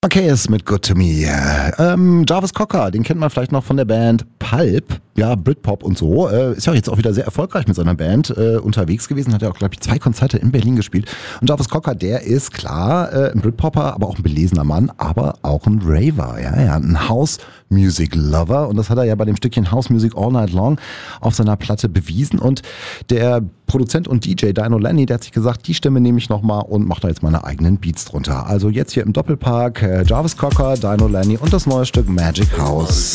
Okay, ist mit Good to Me. Jarvis Cocker, den kennt man vielleicht noch von der Band Pulp, ja, Britpop und so. Ist ja jetzt auch wieder sehr erfolgreich mit seiner Band unterwegs gewesen, hat ja auch, glaube ich, 2 Konzerte in Berlin gespielt. Und Jarvis Cocker, der ist klar ein Britpopper, aber auch ein belesener Mann, aber auch ein Raver, ja, ein House Music Lover. Und das hat er ja bei dem Stückchen House Music All Night Long auf seiner Platte bewiesen. Und der Produzent und DJ Dino Lenny, der hat sich gesagt, die Stimme nehme ich nochmal und mache da jetzt meine eigenen Beats drunter. Also jetzt hier im Doppelpark Jarvis Cocker, Dino Lenny und das neue Stück Magic House.